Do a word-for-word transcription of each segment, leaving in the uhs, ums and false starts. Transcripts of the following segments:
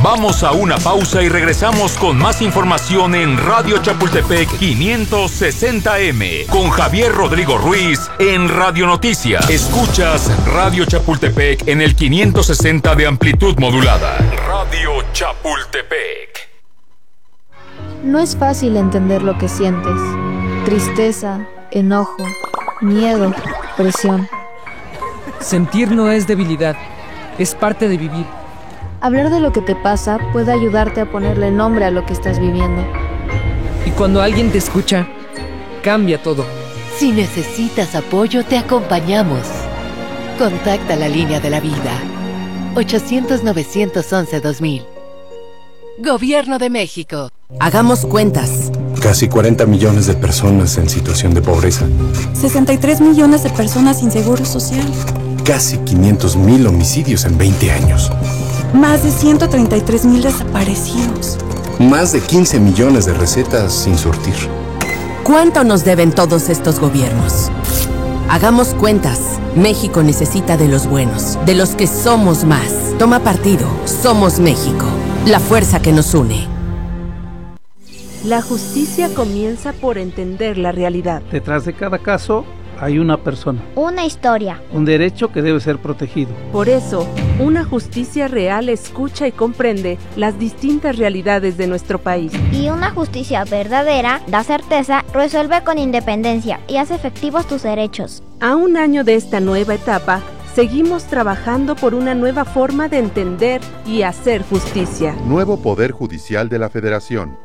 Vamos a una pausa y regresamos con más información en Radio Chapultepec quinientos sesenta eme con Javier Rodrigo Ruiz en Radio Noticias. Escuchas Radio Chapultepec en el quinientos sesenta de amplitud modulada. Radio Chapultepec. No es fácil entender lo que sientes. Tristeza, enojo, miedo, presión. Sentir no es debilidad, es parte de vivir. Hablar de lo que te pasa puede ayudarte a ponerle nombre a lo que estás viviendo. Y cuando alguien te escucha, cambia todo. Si necesitas apoyo, te acompañamos. Contacta la línea de la vida. ochocientos, novecientos once, dos mil. Gobierno de México. Hagamos cuentas. Casi cuarenta millones de personas en situación de pobreza. sesenta y tres millones de personas sin seguro social. Casi quinientos mil homicidios en veinte años. Más de ciento treinta y tres mil desaparecidos. Más de quince millones de recetas sin surtir. ¿Cuánto nos deben todos estos gobiernos? Hagamos cuentas. México necesita de los buenos, de los que somos más. Toma partido. Somos México. La fuerza que nos une. La justicia comienza por entender la realidad. Detrás de cada caso hay una persona. Una historia. Un derecho que debe ser protegido. Por eso, una justicia real escucha y comprende las distintas realidades de nuestro país. Y una justicia verdadera da certeza, resuelve con independencia y hace efectivos tus derechos. A un año de esta nueva etapa, seguimos trabajando por una nueva forma de entender y hacer justicia. Nuevo Poder Judicial de la Federación.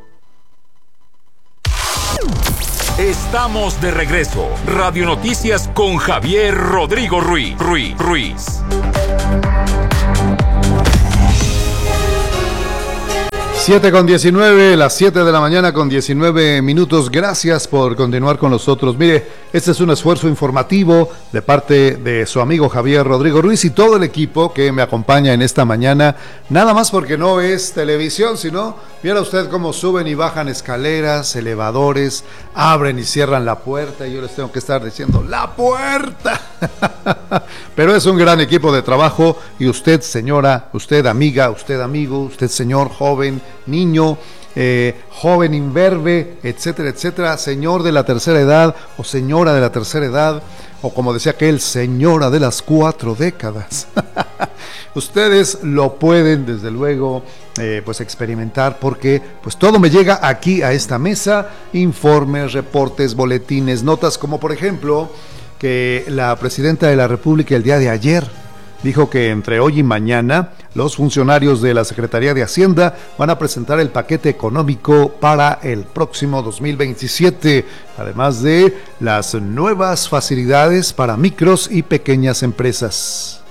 Estamos de regreso. Radio Noticias con Javier Rodrigo Ruiz. Ruiz. Ruiz. siete con diecinueve, las siete de la mañana con diecinueve minutos. Gracias por continuar con nosotros. Mire, este es un esfuerzo informativo de parte de su amigo Javier Rodrigo Ruiz y todo el equipo que me acompaña en esta mañana. Nada más porque no es televisión, sino, viera usted cómo suben y bajan escaleras, elevadores, abren y cierran la puerta y yo les tengo que estar diciendo ¡la puerta! Pero es un gran equipo de trabajo y usted, señora, usted, amiga, usted, amigo, usted, señor, joven, niño, eh, joven imberbe, etcétera, etcétera, señor de la tercera edad o señora de la tercera edad, o como decía aquel, señora de las cuatro décadas. Ustedes lo pueden, desde luego, eh, pues experimentar, porque pues todo me llega aquí a esta mesa, informes, reportes, boletines, notas, como por ejemplo, que la presidenta de la República el día de ayer dijo que entre hoy y mañana los funcionarios de la Secretaría de Hacienda van a presentar el paquete económico para el próximo dos mil veintisiete, además de las nuevas facilidades para micros y pequeñas empresas.